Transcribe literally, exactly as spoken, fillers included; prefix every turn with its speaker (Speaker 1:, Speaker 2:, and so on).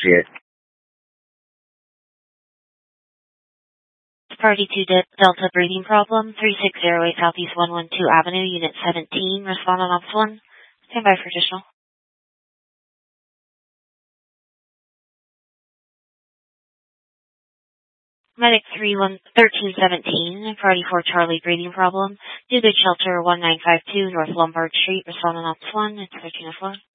Speaker 1: Cheers.
Speaker 2: Party two De- Delta breathing problem, three six zero eight Southeast one one two Avenue, Unit seventeen, respond on ops one. Stand by for additional. Medic three one thirteen seventeen, Party four Charlie breathing problem, due to shelter one nine five two North Lombard Street, respond on ops one, it's thirteen oh four.